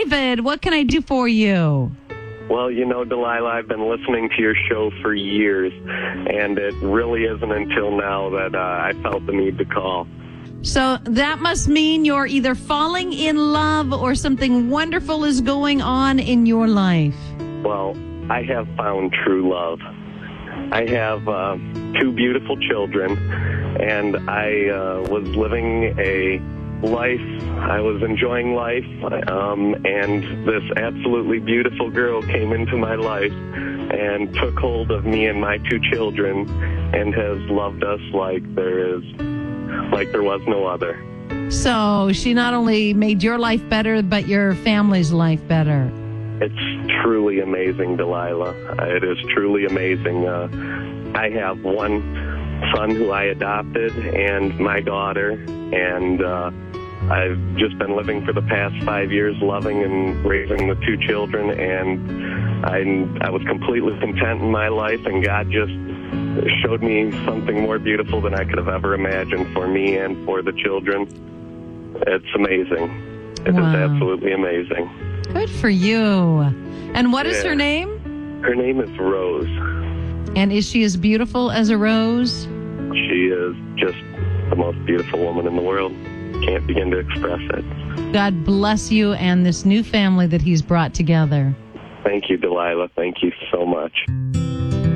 David, what can I do for you? Well, you know, Delilah, I've been listening to your show for years, and it really isn't until now that I felt the need to call. So that must mean you're either falling in love or something wonderful is going on in your life. Well, I have found true love. I have 2 beautiful children, and I was living a life. I was enjoying life, and this absolutely beautiful girl came into my life and took hold of me and my 2 children and has loved us like there was no other. So she not only made your life better, but your family's life better. It's truly amazing, Delilah. It is truly amazing. I have one son who I adopted and my daughter, and I've just been living for the past 5 years, loving and raising the 2 children, and I was completely content in my life, and God just showed me something more beautiful than I could have ever imagined for me and for the children. It's amazing. It is absolutely amazing. Good for you. And what is her name? Her name is Rose. And is she as beautiful as a rose? She is just the most beautiful woman in the world. Can't begin to express it. God bless you and this new family that he's brought together. Thank you, Delilah. Thank you so much.